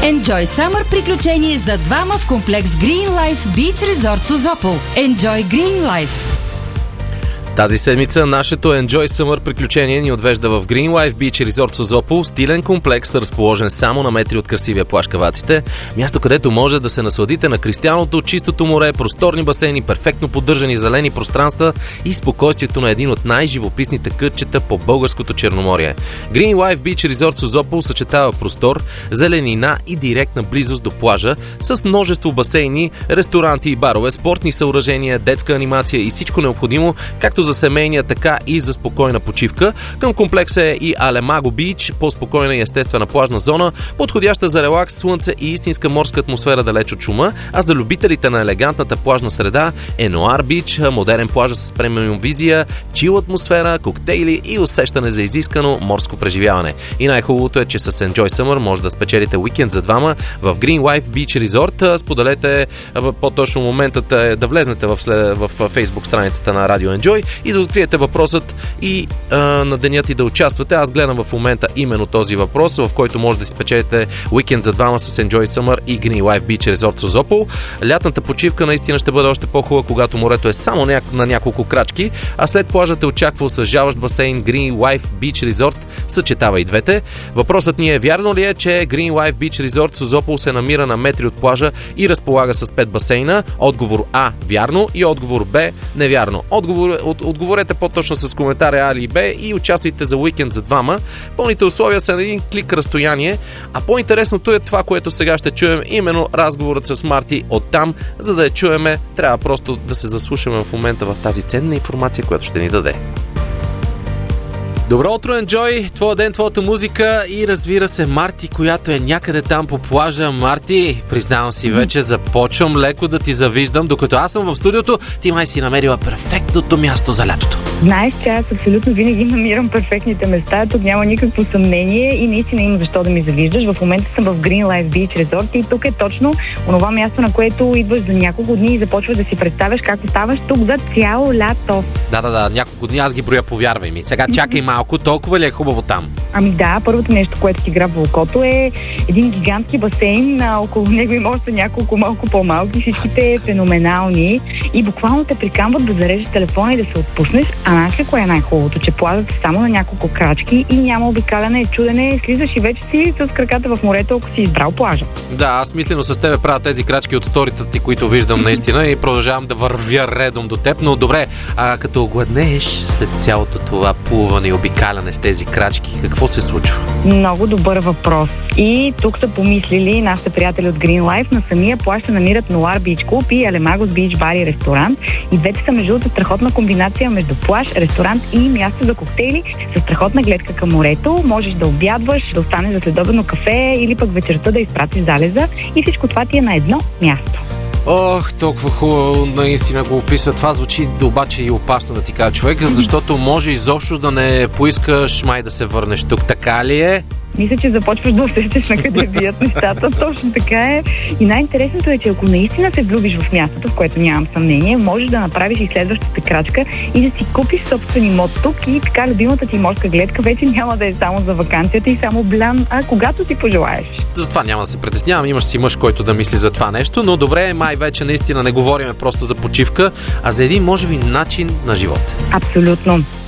Enjoy Summer приключение за двама в комплекс Green Life Beach Resort Созопол. Enjoy Green Life. Тази седмица нашето Enjoy Summer приключение ни отвежда в Green Life Beach Resort Созопол, стилен комплекс, разположен само на метри от красивия плаж Каваците. Място, където може да се насладите на кристалното, чистото море, просторни басейни, перфектно поддържани зелени пространства и спокойствието на един от най-живописните кътчета по българското Черноморие. Green Life Beach Resort Созопол съчетава простор, зеленина и директна близост до плажа с множество басейни, ресторанти и барове, спортни съоръжения, детска анимация и всичко необходимо, както за семейния, така и за спокойна почивка. Към комплекса е и Алемаго Бич, по-спокойна и естествена плажна зона, подходяща за релакс, слънце и истинска морска атмосфера далеч от шума, а за любителите на елегантната плажна среда е Ноар Бич, модерен плаж с премиум визия, чил атмосфера, коктейли и усещане за изискано морско преживяване. И най-хубавото е, че с Enjoy Summer може да спечелите уикенд за двама в Green Life Beach Resort. Споделете по-точно моментът е да влезнете в Facebook страницата на Radio Enjoy и да откриете въпросът и на денят и да участвате. Аз гледам в момента именно този въпрос, в който може да си спечелите уикенд за двама с Enjoy Summer и Green Life Beach Resort Созопол. Лятната почивка наистина ще бъде още по-хубава, когато морето е само на няколко крачки, а след плажа те очаква освежаващ басейн. Green Life Beach Resort съчетава и двете. Въпросът ни е: вярно ли е, че Green Life Beach Resort Созопол се намира на метри от плажа и разполага с 5 басейна? Отговор А – вярно, и отговор Б – невярно. Отговорете по-точно с коментаря А или Б и участвайте за уикенд за двама. Пълните условия са на един клик разстояние, а по-интересното е това, което сега ще чуем, именно разговорът с Марти. Оттам, за да я чуеме, трябва просто да се заслушаме в момента в тази ценна информация, която ще ни даде. Добро утро, Enjoy! Твоя ден, твоята музика и разбира се Марти, която е някъде там по плажа. Марти, признавам си, вече започвам леко да ти завиждам. Докато аз съм в студиото, ти май си намерила перфектното място за лятото. Знаеш, че аз абсолютно винаги намирам перфектните места. Тук няма никакво съмнение и наистина има защо да ми завиждаш. В момента съм в Green Life Beach Resort и тук е точно онова място, на което идваш за няколко дни и започваш да си представяш как оставаш тук за цяло лято. Да, няколко дни аз ги броя, повярвай ми. Сега чакай малко, толкова ли е хубаво там? Ами да, първото нещо, което ти грабва окото е един гигантски басейн, около него има още няколко малко по-малки, всичките феноменални и буквално те приканват да зарежеш телефона и да се отпуснеш. А знаеш ли кое е най-хубавото? Че плажът е само на няколко крачки и няма обикаляне, чудене, слизаш и вече си с краката в морето, ако си избрал плажа. Да, аз мислено с тебе правя тези крачки от сторията ти, които виждам наистина и продължавам да вървя редом до теб, но добре, като огладнееш след цялото това плуване и обикаляне с тези крачки, какво се случва? Много добър въпрос. И тук са помислили нашите приятели от Green Life. На самия плаж се намират Ноар Бич Клуб и Алемагос Бич бар и ресторант. И двете са между страхотна комбинация между плаж, ресторант и място за коктейли с страхотна гледка към морето. Можеш да обядваш, да останеш за следобедно кафе или пък вечерта да изпратиш залеза и всичко това ти е на едно място. Ох, толкова хубаво наистина го описа. Това звучи обаче и опасно да ти кажа човек, защото може изобщо да не поискаш май да се върнеш тук. Така ли е? Мисля, че започваш да усещаш на къде бият нещата. Точно така е. И най-интересното е, че ако наистина се влюбиш в мястото, в което нямам съмнение, можеш да направиш и следващата крачка и да си купиш собствен имот тук и така любимата ти морска гледка вече няма да е само за ваканцията и само блян, а когато си пожелаеш. Затова няма да се притеснявам. Имаш си мъж, който да мисли за това нещо, но добре, май вече наистина не говорим просто за почивка, а за един, може би, начин на живот. Абсолютно.